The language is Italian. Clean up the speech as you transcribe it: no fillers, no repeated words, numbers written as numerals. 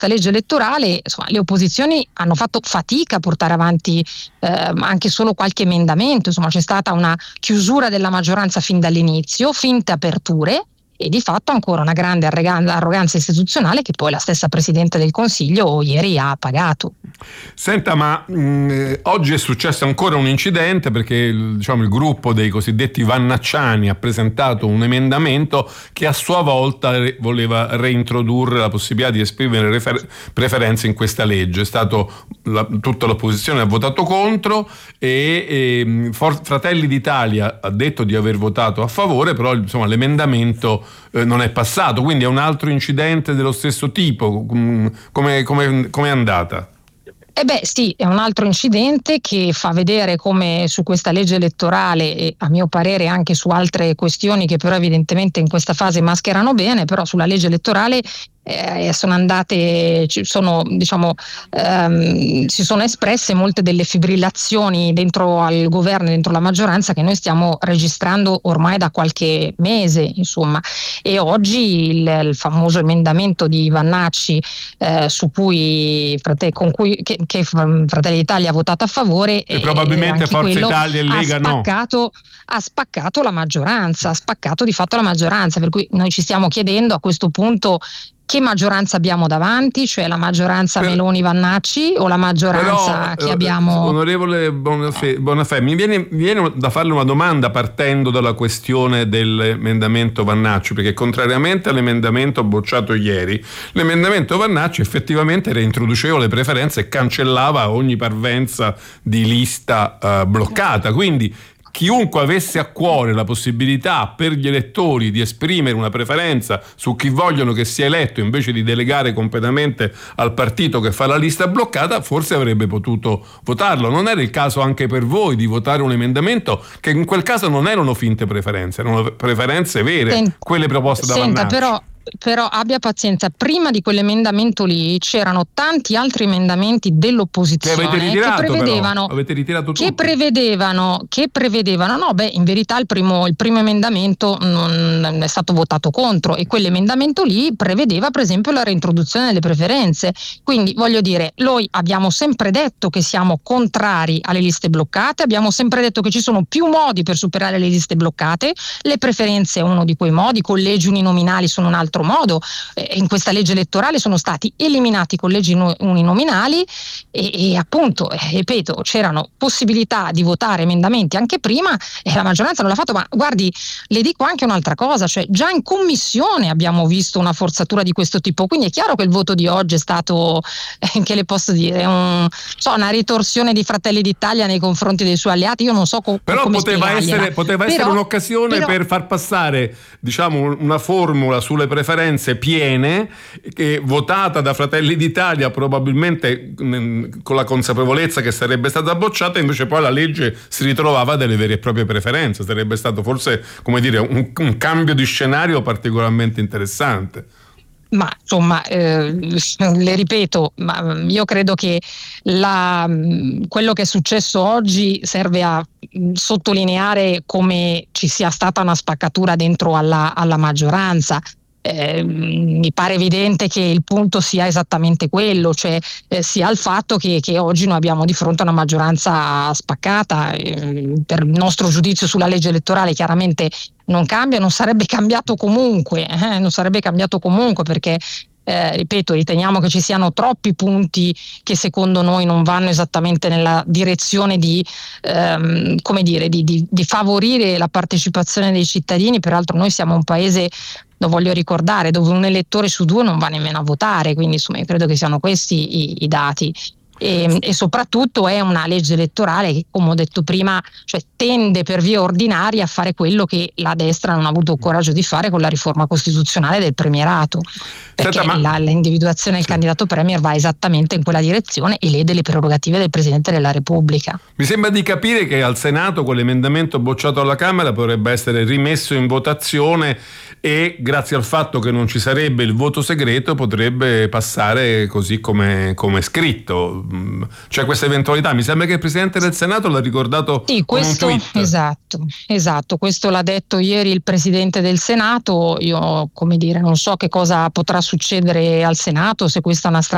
questa legge elettorale, insomma, le opposizioni hanno fatto fatica a portare avanti anche solo qualche emendamento, insomma c'è stata una chiusura della maggioranza fin dall'inizio, finte aperture, e di fatto ancora una grande arroganza istituzionale che poi la stessa Presidente del Consiglio ieri ha pagato. Senta, ma oggi è successo ancora un incidente, perché il gruppo dei cosiddetti vannacciani ha presentato un emendamento che a sua volta voleva reintrodurre la possibilità di esprimere preferenze in questa legge. Tutta l'opposizione ha votato contro e Fratelli d'Italia ha detto di aver votato a favore, però l'emendamento non è passato, quindi è un altro incidente dello stesso tipo. Come è andata? Sì, è un altro incidente che fa vedere come su questa legge elettorale, e a mio parere anche su altre questioni che però evidentemente in questa fase mascherano bene, però sulla legge elettorale si sono espresse molte delle fibrillazioni dentro al governo, dentro la maggioranza, che noi stiamo registrando ormai da qualche mese, insomma. E oggi il famoso emendamento di Vannacci su cui Fratelli d'Italia ha votato a favore, e probabilmente Forza Italia e Lega ha spaccato la maggioranza, ha spaccato di fatto la maggioranza, per cui noi ci stiamo chiedendo a questo punto che maggioranza abbiamo davanti, cioè la maggioranza Meloni-Vannacci o la maggioranza che abbiamo... Onorevole Bonafè, mi viene da farle una domanda partendo dalla questione dell'emendamento Vannacci, perché contrariamente all'emendamento bocciato ieri, l'emendamento Vannacci effettivamente reintroduceva le preferenze e cancellava ogni parvenza di lista bloccata, quindi chiunque avesse a cuore la possibilità per gli elettori di esprimere una preferenza su chi vogliono che sia eletto, invece di delegare completamente al partito che fa la lista bloccata, forse avrebbe potuto votarlo. Non era il caso anche per voi di votare un emendamento che in quel caso non erano finte preferenze, erano preferenze vere, quelle proposte da Vannacci? Però abbia pazienza, prima di quell'emendamento lì c'erano tanti altri emendamenti dell'opposizione che avete ritirato, avete ritirato che prevedevano in verità il primo emendamento non è stato votato contro, e quell'emendamento lì prevedeva per esempio la reintroduzione delle preferenze. Quindi voglio dire, noi abbiamo sempre detto che siamo contrari alle liste bloccate, abbiamo sempre detto che ci sono più modi per superare le liste bloccate, le preferenze è uno di quei modi, i collegi uninominali sono un altro modo. In questa legge elettorale sono stati eliminati i collegi uninominali e appunto, ripeto, c'erano possibilità di votare emendamenti anche prima e la maggioranza non l'ha fatto. Ma guardi, le dico anche un'altra cosa, cioè già in commissione abbiamo visto una forzatura di questo tipo, quindi è chiaro che il voto di oggi è stato, che le posso dire, una ritorsione di Fratelli d'Italia nei confronti dei suoi alleati. Io non so però come poteva essere un'occasione per far passare una formula sulle preferenze piene, che votata da Fratelli d'Italia probabilmente con la consapevolezza che sarebbe stata bocciata, invece poi la legge si ritrovava delle vere e proprie preferenze. Sarebbe stato forse, un cambio di scenario particolarmente interessante. Ma insomma, le ripeto, ma io credo che quello che è successo oggi serve a sottolineare come ci sia stata una spaccatura dentro alla maggioranza. Mi pare evidente che il punto sia esattamente quello, cioè sia il fatto che oggi noi abbiamo di fronte a una maggioranza spaccata. Per il nostro giudizio sulla legge elettorale chiaramente non cambia, non sarebbe cambiato comunque perché ripeto, riteniamo che ci siano troppi punti che secondo noi non vanno esattamente nella direzione di favorire la partecipazione dei cittadini. Peraltro noi siamo un paese, lo voglio ricordare, dove un elettore su due non va nemmeno a votare, quindi insomma io credo che siano questi i dati. E soprattutto è una legge elettorale che, come ho detto prima, cioè tende per via ordinaria a fare quello che la destra non ha avuto il coraggio di fare con la riforma costituzionale del premierato, perché l'individuazione del candidato premier va esattamente in quella direzione e lede le prerogative del Presidente della Repubblica. Mi sembra di capire che al Senato quell'emendamento bocciato alla Camera potrebbe essere rimesso in votazione e, grazie al fatto che non ci sarebbe il voto segreto, potrebbe passare così come scritto. C'è questa eventualità. Mi sembra che il Presidente del Senato l'ha ricordato con un tweet. Esatto, questo l'ha detto ieri il Presidente del Senato. Io non so che cosa potrà succedere al Senato, se questa è una